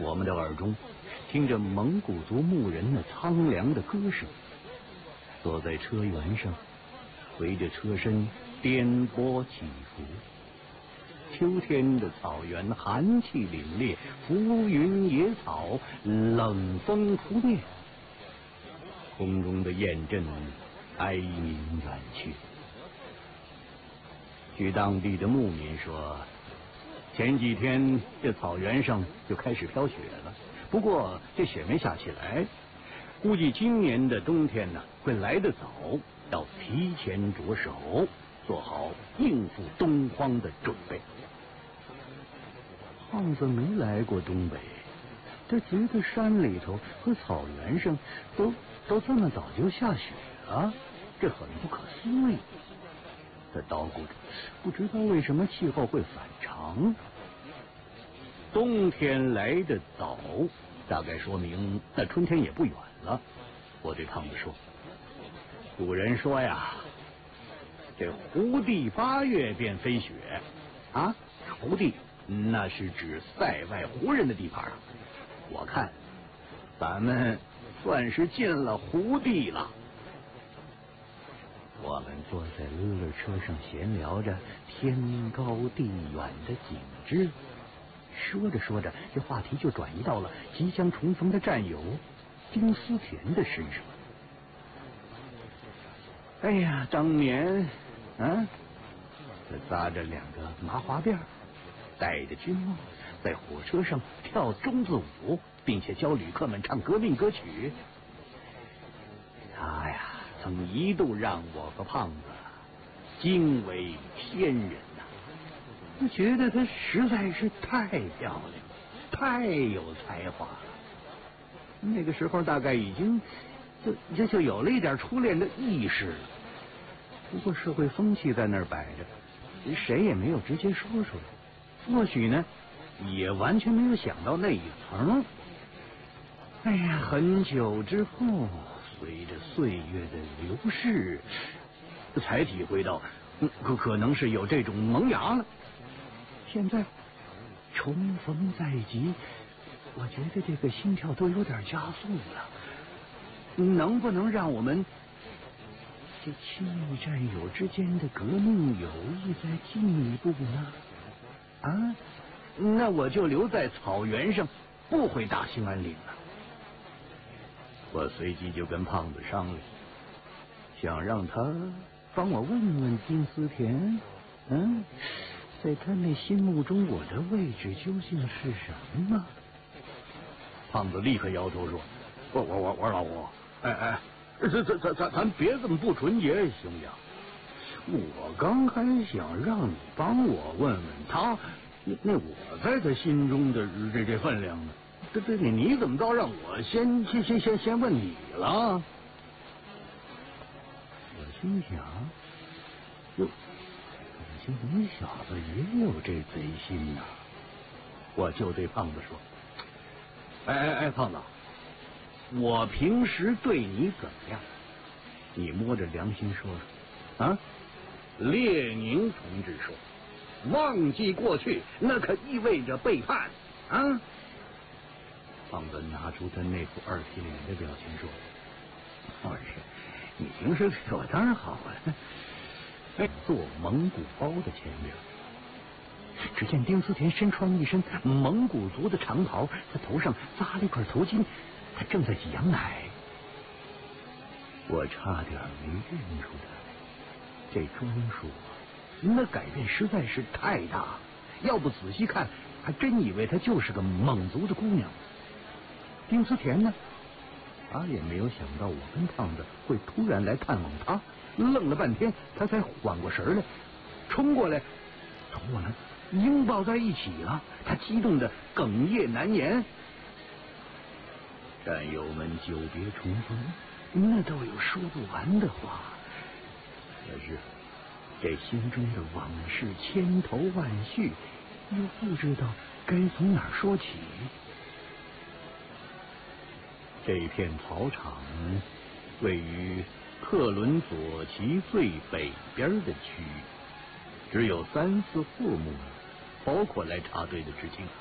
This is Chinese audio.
我们的耳中听着蒙古族牧人那苍凉的歌声，坐在车辕上，随着车身颠簸起伏。秋天的草原寒气凛冽，浮云野草，冷风扑面，空中的雁阵哀鸣远去。据当地的牧民说，前几天这草原上就开始飘雪了，不过这雪没下起来，估计今年的冬天呢会来得早，要提前着手做好应付东荒的准备。胖子没来过东北，他觉得山里头和草原上都这么早就下雪了，这很不可思议。他捣鼓着，不知道为什么气候会反常。冬天来得早，大概说明那春天也不远了。我对胖子说：“古人说呀，这胡地8月便飞雪啊，胡地那是指塞外胡人的地盘啊。我看咱们算是进了胡地了。”我们坐在乐乐车上闲聊着天高地远的景致，说着说着，这话题就转移到了即将重逢的战友丁思甜的身上。哎呀，当年他扎着2个麻花辫，戴着军帽，在火车上跳中字舞，并且教旅客们唱革命歌曲。他呀，曾一度让我和胖子惊为天人呐！我觉得她实在是太漂亮，太有才华了。那个时候大概已经就有了一点初恋的意识了。不过社会风气在那儿摆着，谁也没有直接说出来。或许呢，也完全没有想到那一层。哎呀，很久之后，随着岁月的流逝，才体会到，可能是有这种萌芽了。现在重逢在即，我觉得这个心跳都有点加速了。能不能让我们这亲密战友之间的革命友谊再进一步呢？啊，那我就留在草原上，不回大兴安岭了。我随即就跟胖子商量，想让他帮我问问丁思甜，在他那心目中我的位置究竟是什么？胖子立刻摇头说：“我老吴，咱别这么不纯洁行不行？我刚还想让你帮我问问他，那我在他心中的这分量呢？你怎么倒让我先问你了？”我心想，哟，感情你小子也有这贼心呐！我就对胖子说：“胖子，我平时对你怎么样？你摸着良心说说啊！列宁同志说，忘记过去那可意味着背叛啊！”胖子拿出他那副二皮脸的表情说：“我是，你平时对我当然好了。”做蒙古包的前面，只见丁思甜身穿一身蒙古族的长袍，他头上扎了一块头巾，他正在挤羊奶。我差点没认出他来，这装束那改变实在是太大，要不仔细看，还真以为她就是个蒙族的姑娘。丁思甜呢，他也没有想到我跟胖子会突然来探望他，愣了半天，他才缓过神来，冲过来同我们拥抱在一起了。他激动的哽咽难言。战友们久别重逢，那都有说不完的话，可是这心中的往事千头万绪，又不知道该从哪儿说起。这片草场位于克伦左旗最北边的区域，只有3-4户牧民，包括来插队的知青。